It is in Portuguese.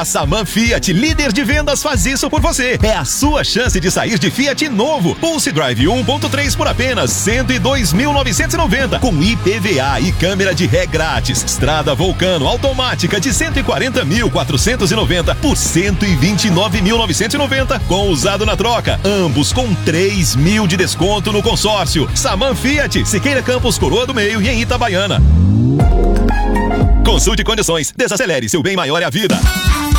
A Saman Fiat, líder de vendas, faz isso por você. É a sua chance de sair de Fiat novo. Pulse Drive 1.3 por apenas 102.990, com IPVA e câmera de ré grátis. Estrada Vulcano automática de 140.490 por 129.990, com usado na troca. Ambos com 3.000 de desconto no consórcio. Saman Fiat, Siqueira Campos, Coroa do Meio e em Itabaiana. Consulte condições. Desacelere, seu bem maior é a vida.